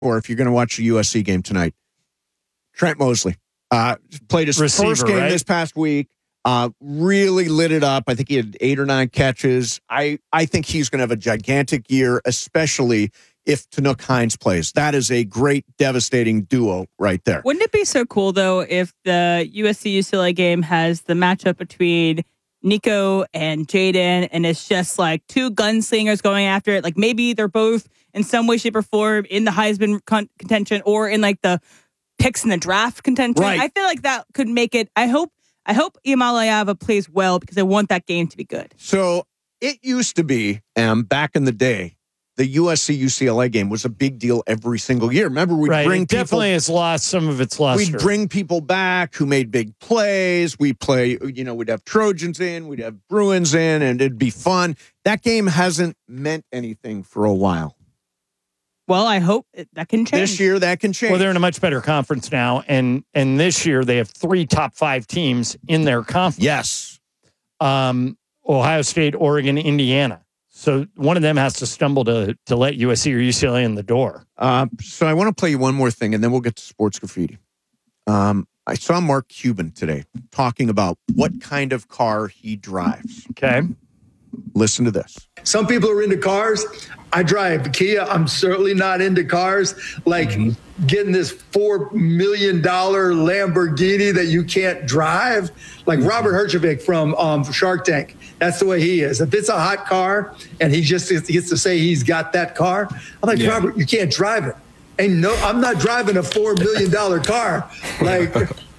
or if you're going to watch the USC game tonight, Trent Mosley played his Receiver, first game this past week. Really lit it up. I think he had 8 or 9 catches. I think he's going to have a gigantic year, especially if Tanook Hines plays. That is a great, devastating duo right there. Wouldn't it be so cool, though, if the USC-UCLA game has the matchup between Nico and Jaden, and it's just like two gunslingers going after it? Like maybe they're both in some way, shape, or form in the Heisman contention or in like the picks in the draft contention. Right. I feel like that could make it. I hope Iamaleava plays well because I want that game to be good. So it used to be, back in the day, the USC-UCLA game was a big deal every single year. Remember, we'd bring people... definitely has lost some of its luster. We'd bring people back who made big plays. We'd play, we'd have Trojans in, we'd have Bruins in, and it'd be fun. That game hasn't meant anything for a while. Well, I hope that can change. This year, that can change. Well, they're in a much better conference now, and this year they have 3 top 5 teams in their conference. Yes. Ohio State, Oregon, Indiana. So one of them has to stumble to let USC or UCLA in the door. So I want to play you one more thing, and then we'll get to Sports Graffiti. I saw Mark Cuban today talking about what kind of car he drives. Okay. Listen to this. Some people are into cars. I drive Kia. I'm certainly not into cars. Like getting this $4 million Lamborghini that you can't drive. Like Robert Herjavec from Shark Tank. That's the way he is. If it's a hot car and he gets to say he's got that car, I'm like, Robert, you can't drive it. And no, I'm not driving a $4 million car. Like,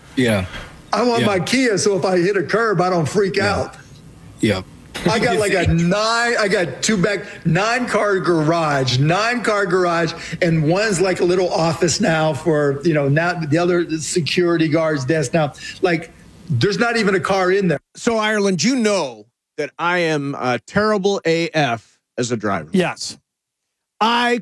I want my Kia, so if I hit a curb, I don't freak out. Yeah. I got like I got 9-car garage, and one's like a little office now for, now the other security guard's desk now. Like, there's not even a car in there. So, Ireland, that I am terrible AF as a driver. Yes. I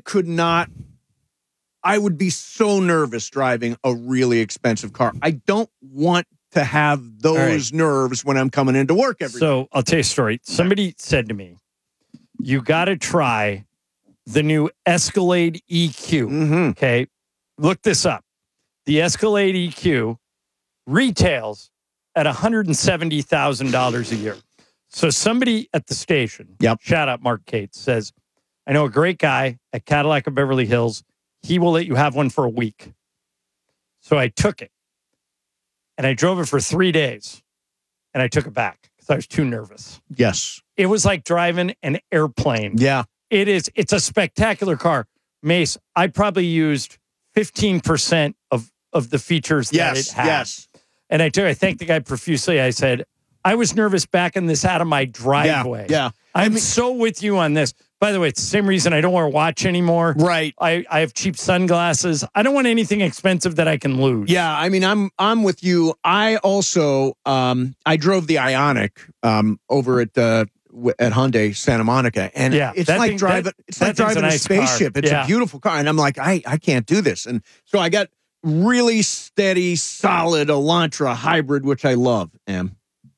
would be so nervous driving a really expensive car. I don't want to have those nerves when I'm coming into work every day. So I'll tell you a story. Somebody said to me, you got to try the new Escalade EQ. Okay. Look this up. The Escalade EQ retails at $170,000 a year. So somebody at the station, shout out Mark Cates, says, I know a great guy at Cadillac of Beverly Hills. He will let you have one for a week. So I took it. And I drove it for 3 days. And I took it back because I was too nervous. Yes. It was like driving an airplane. Yeah. It's a spectacular car. Mace, I probably used 15% of the features that it had. Yes. And I thanked the guy profusely. I said, I was nervous backing this out of my driveway. Yeah. I'm so with you on this. By the way, it's the same reason I don't wear a watch anymore. Right. I have cheap sunglasses. I don't want anything expensive that I can lose. Yeah, I mean, I'm with you. I also I drove the Ioniq over at Hyundai Santa Monica, and it's like driving a spaceship. It's a beautiful car, and I'm like, I can't do this, and so I got really steady, solid Elantra hybrid, which I love. What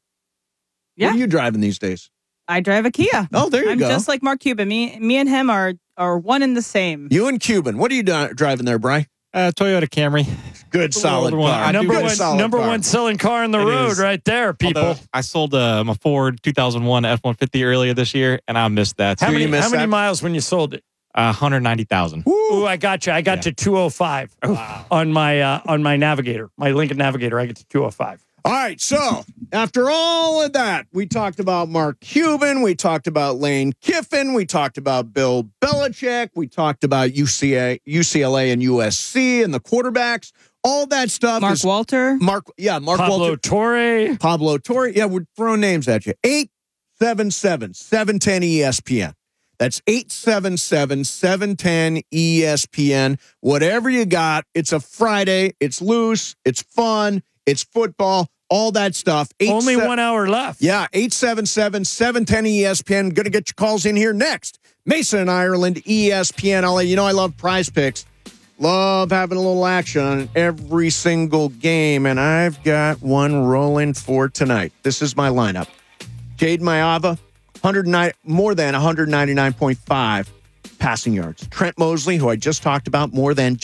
are you driving these days? I drive a Kia. Oh, there you go. I'm just like Mark Cuban. Me and him are one and the same. You and Cuban. What are you driving there, Bri? Toyota Camry. Good, solid car. Number one selling car on the road right there, people. Although I sold my Ford 2001 F-150 earlier this year, and I missed that. How many miles when you sold it? 190,000. Ooh, I got you. I got to 205 on my Navigator, my Lincoln Navigator. I get to 205. All right, so after all of that, we talked about Mark Cuban, we talked about Lane Kiffin, we talked about Bill Belichick, we talked about UCLA and USC and the quarterbacks, all that stuff. Mark Walter. Mark Walter. Pablo Torre. Yeah, we're throwing names at you. 877-710-ESPN. That's 877-710-ESPN. Whatever you got, it's a Friday, it's loose, it's fun, it's football, all that stuff. Only 1 hour left. Yeah, 877-710-ESPN. Going to get your calls in here next. Mason and Ireland, ESPN. I'll let you know I love Prize Picks. Love having a little action on every single game, and I've got one rolling for tonight. This is my lineup. Jade Maiava, more than 199.5. passing yards. Trent Mosley, who I just talked about, more than